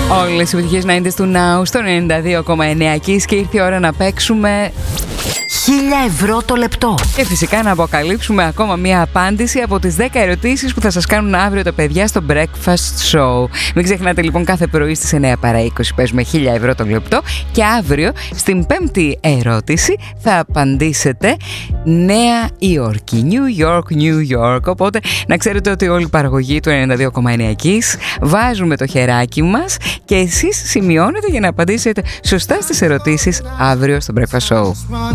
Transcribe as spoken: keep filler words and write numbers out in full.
Όλες οι επιτυχίες ενενήντα του Now στο ενενήντα δύο κόμμα εννέα Kiss και ήρθε η ώρα να παίξουμε χίλια ευρώ το λεπτό. Και φυσικά να αποκαλύψουμε ακόμα μία απάντηση από τις δέκα ερωτήσεις που θα σας κάνουν αύριο τα παιδιά στο Breakfast Show. Μην ξεχνάτε λοιπόν, κάθε πρωί στις εννέα παρά είκοσι παίζουμε χίλια ευρώ το λεπτό και αύριο στην πέμπτη ερώτηση θα απαντήσετε Νέα Υόρκη. New York, New York. Οπότε να ξέρετε ότι όλη η παραγωγή του ενενήντα δύο κόμμα εννέα Kiss βάζουμε το χεράκι μας και εσείς σημειώνετε για να απαντήσετε σωστά στις ερωτήσεις αύριο στο Breakfast Show.